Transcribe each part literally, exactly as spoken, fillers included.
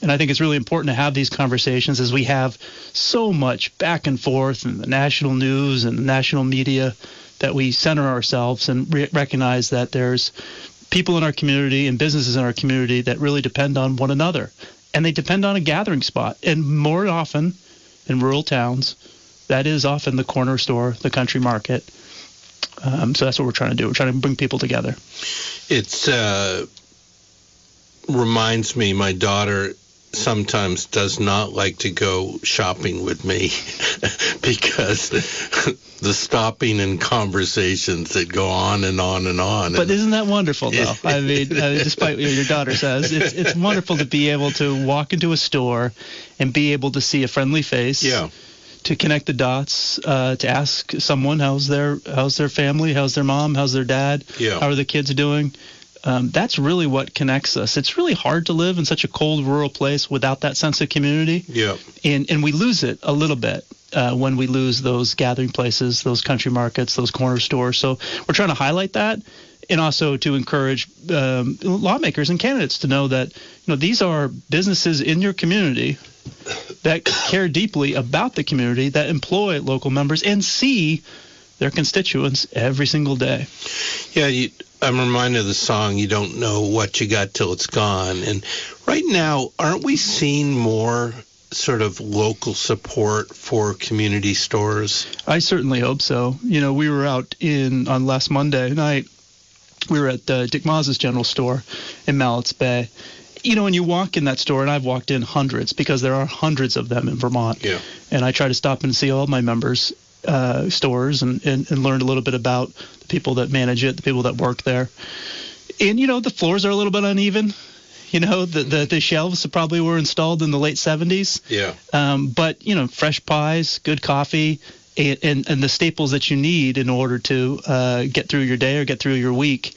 And I think it's really important to have these conversations as we have so much back and forth in the national news and the national media, that we center ourselves and re- recognize that there's people in our community and businesses in our community that really depend on one another. And they depend on a gathering spot. And more often in rural towns, that is often the corner store, the country market. Um, so that's what we're trying to do. We're trying to bring people together. It's uh, reminds me, my daughter sometimes does not like to go shopping with me because the stopping and conversations that go on and on and on. But and isn't that wonderful, though? I mean, uh, despite what your daughter says, it's it's wonderful to be able to walk into a store and be able to see a friendly face. Yeah. To connect the dots, uh, to ask someone how's their how's their family, how's their mom, how's their dad, yeah. how are the kids doing. Um, that's really what connects us. It's really hard to live in such a cold rural place without that sense of community. Yeah. And and we lose it a little bit uh, when we lose those gathering places, those country markets, those corner stores. So we're trying to highlight that, and also to encourage um, lawmakers and candidates to know that, you know, these are businesses in your community that care deeply about the community, that employ local members and see their constituents every single day. Yeah, you, I'm reminded of the song, "You Don't Know What You Got Till It's Gone." And right now, aren't we seeing more sort of local support for community stores? I certainly hope so. You know, we were out in on last Monday night. We were at uh, Dick Maz's General Store in Mallett's Bay. You know, when you walk in that store, and I've walked in hundreds because there are hundreds of them in Vermont. Yeah. And I try to stop and see all my members' uh, stores and, and, and learn a little bit about the people that manage it, the people that work there. And, you know, the floors are a little bit uneven. You know, the the, the shelves probably were installed in the late seventies. Yeah. Um, but, you know, fresh pies, good coffee, and, and, and the staples that you need in order to uh, get through your day or get through your week.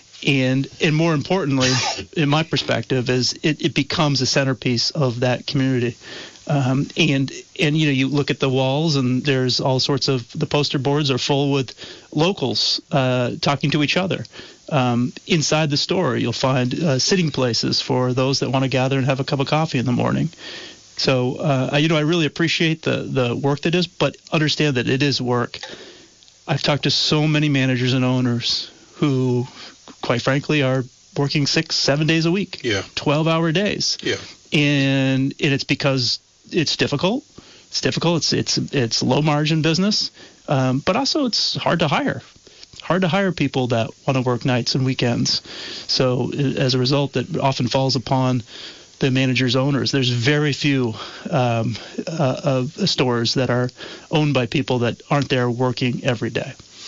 And and more importantly, in my perspective, is it, it becomes a centerpiece of that community. Um, and, and, you know, you look at the walls and there's all sorts of, the poster boards are full with locals uh, talking to each other. Um, inside the store, you'll find uh, sitting places for those that want to gather and have a cup of coffee in the morning. So, uh, you know, I really appreciate the, the work that is, but understand that it is work. I've talked to so many managers and owners who, quite frankly, are working six, seven days a week, yeah, twelve-hour days, yeah, and, and it's because it's difficult. It's difficult. It's it's it's low-margin business, um, but also it's hard to hire. Hard to hire people that want to work nights and weekends. So as a result, that often falls upon the managers, owners. There's very few um, uh, of stores that are owned by people that aren't there working every day.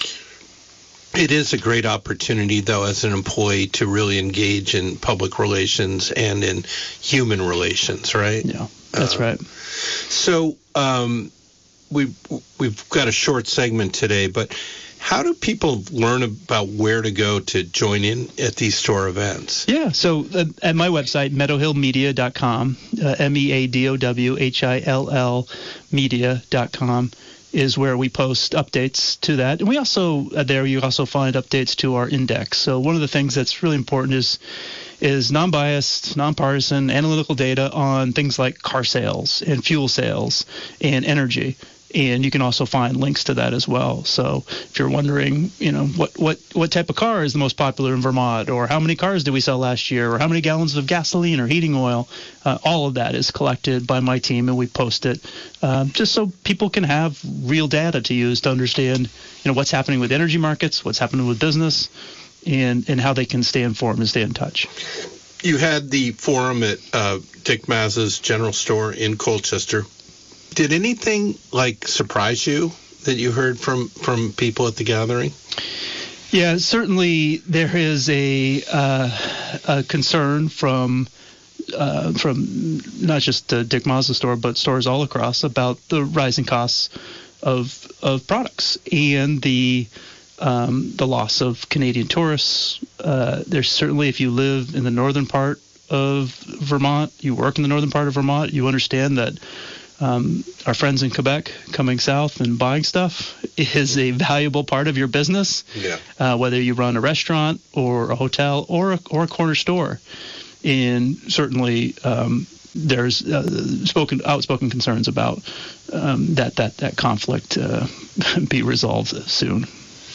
It is a great opportunity, though, as an employee to really engage in public relations and in human relations, right? Yeah, that's uh, right. So um, we, we've got a short segment today, but how do people learn about where to go to join in at these store events? Yeah, so uh, at my website, meadow hill media dot com, uh, M E A D O W H I L L media dot com, is where we post updates to that. And we also, uh, there you also find updates to our index. So one of the things that's really important is is non-biased, nonpartisan, analytical data on things like car sales and fuel sales and energy. And you can also find links to that as well. So if you're wondering, you know, what, what, what type of car is the most popular in Vermont, or how many cars did we sell last year, or how many gallons of gasoline or heating oil, uh, all of that is collected by my team, and we post it uh, just so people can have real data to use to understand, you know, what's happening with energy markets, what's happening with business, and, and how they can stay informed and stay in touch. You had the forum at uh, Dick Maz's General Store in Colchester. Did anything like surprise you that you heard from, from people at the gathering? Yeah, certainly there is a, uh, a concern from uh, from not just the Dick Mazda store, but stores all across about the rising costs of of products and the um, the loss of Canadian tourists. Uh, there's certainly, if you live in the northern part of Vermont, you work in the northern part of Vermont, you understand that Um, our friends in Quebec coming south and buying stuff is a valuable part of your business, yeah. uh, whether you run a restaurant or a hotel or a, or a corner store. And certainly um, there's uh, spoken outspoken concerns about um, that that that conflict uh, be resolved soon.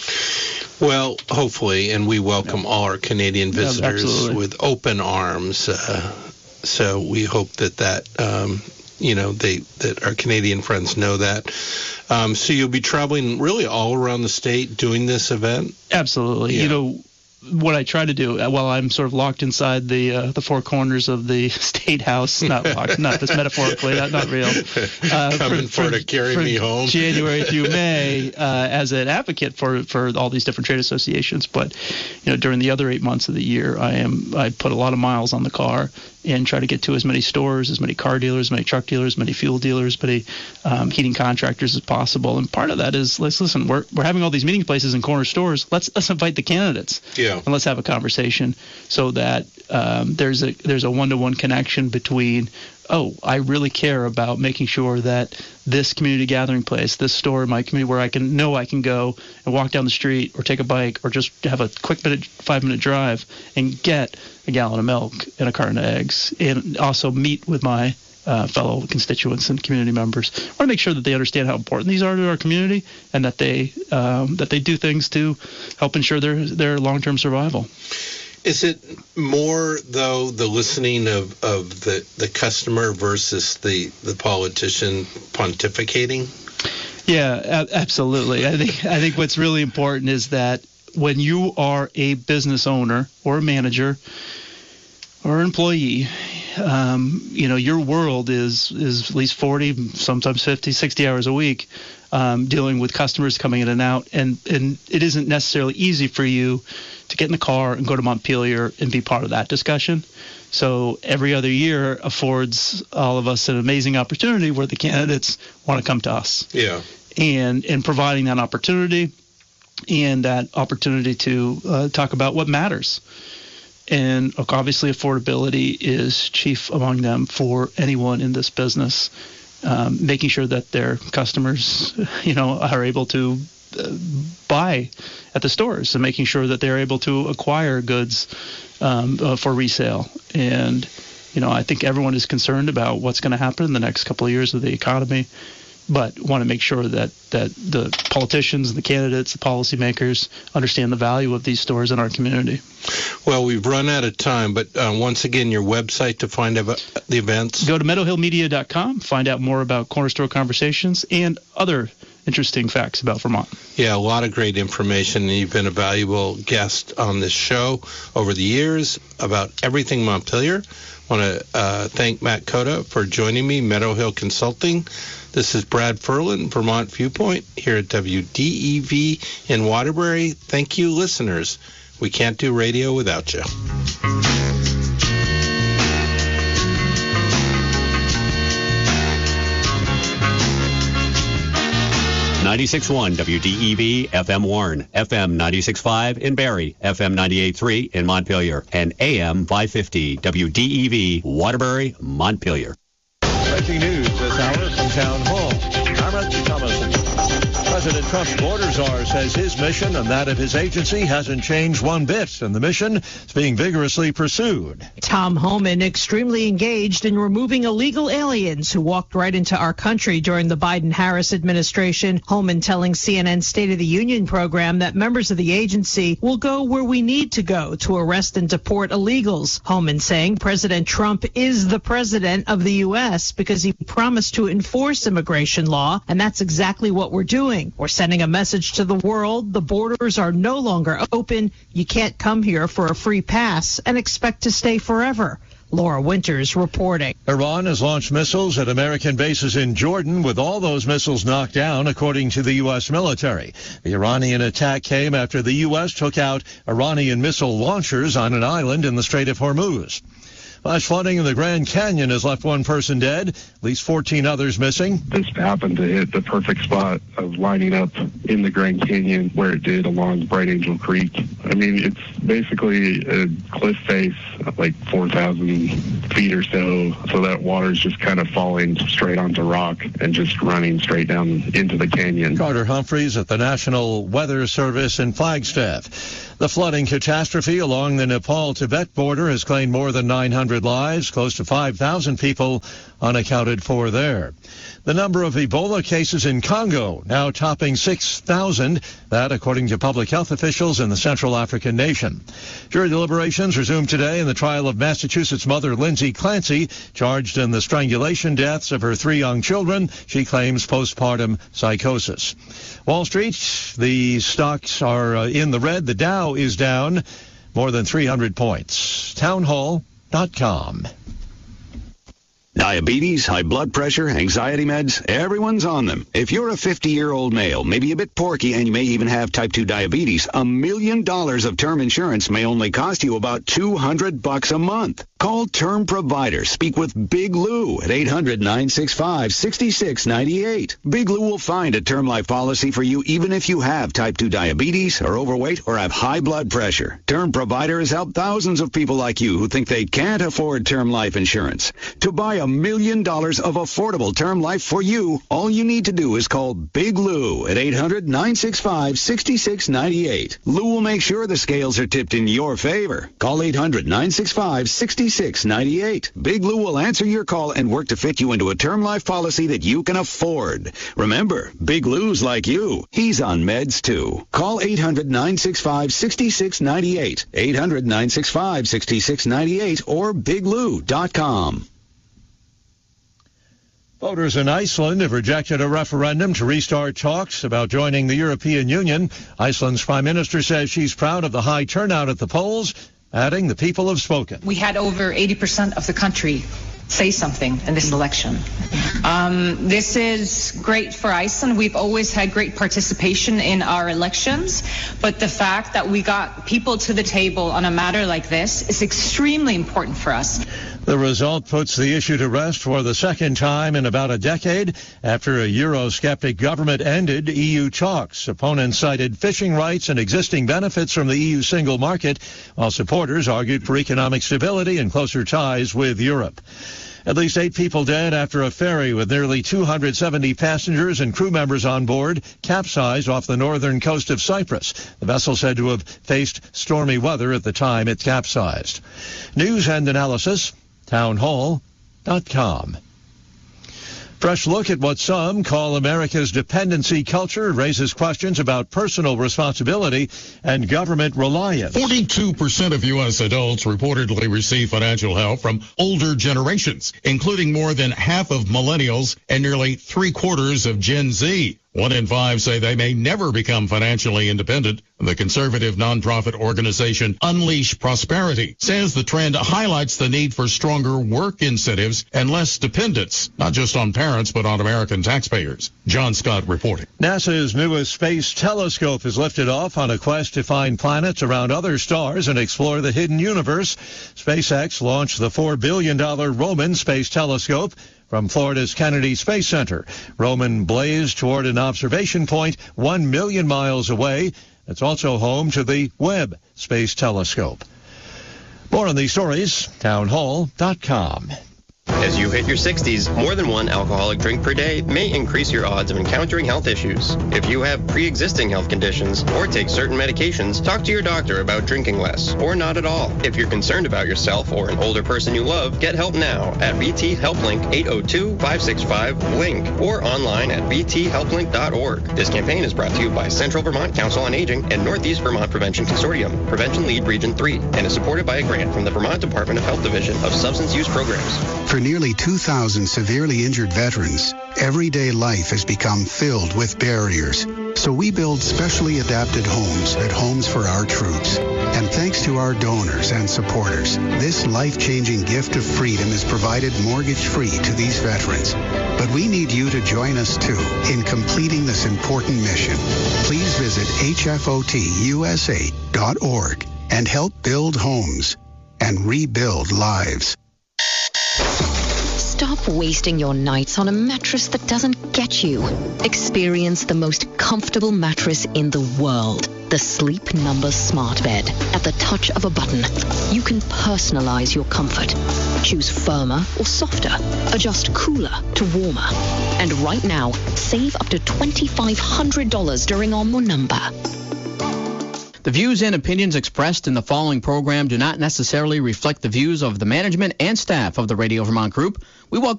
Well, hopefully, and we welcome yeah. all our Canadian visitors yeah, with open arms. Uh, so we hope that that um, you know they that our Canadian friends know that. Um, so you'll be traveling really all around the state doing this event? Absolutely. Yeah. You know, what I try to do while I'm sort of locked inside the uh, the four corners of the state house, not locked, not this metaphorically, not, not real. Uh, Coming for, for, for to carry for me home. January through May, uh, as an advocate for, for all these different trade associations. But you know, during the other eight months of the year, I am I put a lot of miles on the car and try to get to as many stores, as many car dealers, as many truck dealers, as many fuel dealers, as many um, heating contractors as possible. And part of that is, let's listen, we're we're having all these meeting places and corner stores. Let's let's invite the candidates. Yeah. And let's have a conversation so that um, there's a there's a one-to-one connection between, oh, I really care about making sure that this community gathering place, this store in my community where I can know I can go and walk down the street or take a bike or just have a quick minute, five-minute drive and get a gallon of milk and a carton of eggs, and also meet with my uh, fellow constituents and community members. I want to make sure that they understand how important these are to our community, and that they um, that they do things to help ensure their their long-term survival. Is it more, though, the listening of, of the, the customer versus the, the politician pontificating? Yeah, a- absolutely. I think I think what's really important is that when you are a business owner or a manager or employee, um, you know, your world is is at least forty, sometimes fifty, sixty hours a week, um, dealing with customers coming in and out. And, and it isn't necessarily easy for you to get in the car and go to Montpelier and be part of that discussion. So every other year affords all of us an amazing opportunity where the candidates want to come to us. Yeah. And, and providing that opportunity and that opportunity to uh, talk about what matters. And obviously affordability is chief among them for anyone in this business, um, making sure that their customers, you know, are able to uh, buy at the stores and making sure that they're able to acquire goods um, uh, for resale. And, you know, I think everyone is concerned about what's going to happen in the next couple of years of the economy, but want to make sure that, that the politicians, the candidates, the policymakers understand the value of these stores in our community. Well, we've run out of time, but uh, once again, your website to find out the events? Go to meadow hill media dot com, find out more about Corner Store Conversations and other interesting facts about Vermont. Yeah, a lot of great information, and you've been a valuable guest on this show over the years about everything Montpelier. I want to uh, thank Matt Cota for joining me, Meadow Hill Consulting. This is Brad Ferlin, Vermont Viewpoint, here at W D E V in Waterbury. Thank you, listeners. We can't do radio without you. ninety-six point one W D E V F M Warren, F M ninety-six point five in Barrie, F M ninety-eight point three in Montpelier, and A M five fifty W D E V Waterbury, Montpelier. Breaking news this hour from Town Hall. I'm Reggie Thomason. President Trump's border czar says his mission and that of his agency hasn't changed one bit, and the mission is being vigorously pursued. Tom Homan extremely engaged in removing illegal aliens who walked right into our country during the Biden-Harris administration. Homan telling C N N's State of the Union program that members of the agency will go where we need to go to arrest and deport illegals. Homan saying President Trump is the president of the U S because he promised to enforce immigration law, and that's exactly what we're doing. We're sending a message to the world. The borders are no longer open. You can't come here for a free pass and expect to stay forever. Laura Winters reporting. Iran has launched missiles at American bases in Jordan, with all those missiles knocked down, according to the U S military. The Iranian attack came after the U S took out Iranian missile launchers on an island in the Strait of Hormuz. Flash flooding in the Grand Canyon has left one person dead, at least fourteen others missing. This happened to hit the perfect spot of lining up in the Grand Canyon where it did along Bright Angel Creek. I mean, it's basically a cliff face, like four thousand feet or so, so that water's just kind of falling straight onto rock and just running straight down into the canyon. Carter Humphreys at the National Weather Service in Flagstaff. The flooding catastrophe along the Nepal-Tibet border has claimed more than nine hundred hundred lives, close to five thousand people unaccounted for there. The number of Ebola cases in Congo now topping six thousand, that according to public health officials in the Central African nation. Jury deliberations resumed today in the trial of Massachusetts mother Lindsay Clancy, charged in the strangulation deaths of her three young children. She claims postpartum psychosis. Wall Street, the stocks are uh, in the red. The Dow is down more than three hundred points. townhall dot com. Diabetes, high blood pressure, anxiety meds, everyone's on them. If you're a fifty-year-old male, maybe a bit porky, and you may even have type two diabetes, a million dollars of term insurance may only cost you about two hundred bucks a month. Call Term Provider. Speak with Big Lou at eight hundred, nine six five, six six nine eight. Big Lou will find a term life policy for you even if you have type two diabetes, are overweight, or have high blood pressure. Term Provider has helped thousands of people like you who think they can't afford term life insurance. To buy a million dollars of affordable term life for you, all you need to do is call Big Lou at eight hundred, nine six five, six six nine eight. Lou will make sure the scales are tipped in your favor. Call eight hundred, nine six five, six six nine eight. Big Lou will answer your call and work to fit you into a term life policy that you can afford. Remember, Big Lou's like you. He's on meds too. Call eight hundred, nine six five, six six nine eight. eight hundred, nine six five, six six nine eight or big lou dot com. Voters in Iceland have rejected a referendum to restart talks about joining the European Union. Iceland's prime minister says she's proud of the high turnout at the polls, adding the people have spoken. We had over eighty percent of the country say something in this election. Um, this is great for Iceland. We've always had great participation in our elections, but the fact that we got people to the table on a matter like this is extremely important for us. The result puts the issue to rest for the second time in about a decade after a Eurosceptic government ended E U talks. Opponents cited fishing rights and existing benefits from the E U single market, while supporters argued for economic stability and closer ties with Europe. At least eight people dead after a ferry with nearly two hundred seventy passengers and crew members on board capsized off the northern coast of Cyprus. The vessel said to have faced stormy weather at the time it capsized. News and analysis, townhall dot com. Fresh look at what some call America's dependency culture raises questions about personal responsibility and government reliance. forty-two percent of U S adults reportedly receive financial help from older generations, including more than half of millennials and nearly three quarters of Gen Z. One in five say they may never become financially independent. The conservative nonprofit organization Unleash Prosperity says the trend highlights the need for stronger work incentives and less dependence, not just on parents, but on American taxpayers. John Scott reporting. NASA's newest space telescope is lifted off on a quest to find planets around other stars and explore the hidden universe. SpaceX launched the four billion dollars Roman Space Telescope from Florida's Kennedy Space Center. Roman blazed toward an observation point one million miles away. It's also home to the Webb Space Telescope. More on these stories, townhall dot com. As you hit your sixties, more than one alcoholic drink per day may increase your odds of encountering health issues. If you have pre-existing health conditions or take certain medications, talk to your doctor about drinking less or not at all. If you're concerned about yourself or an older person you love, get help now at V T HelpLink eight oh two, five six five, LINK or online at v t help link dot org. This campaign is brought to you by Central Vermont Council on Aging and Northeast Vermont Prevention Consortium, Prevention Lead Region three, and is supported by a grant from the Vermont Department of Health Division of Substance Use Programs. For nearly two thousand severely injured veterans, everyday life has become filled with barriers. So we build specially adapted homes at Homes for Our Troops. And thanks to our donors and supporters, this life-changing gift of freedom is provided mortgage-free to these veterans. But we need you to join us, too, in completing this important mission. Please visit H F O T U S A dot org and help build homes and rebuild lives. Stop wasting your nights on a mattress that doesn't get you. Experience the most comfortable mattress in the world. The Sleep Number Smart Bed. At the touch of a button, you can personalize your comfort. Choose firmer or softer. Adjust cooler to warmer. And right now, save up to two thousand five hundred dollars during our Mo number. The views and opinions expressed in the following program do not necessarily reflect the views of the management and staff of the Radio Vermont Group. We welcome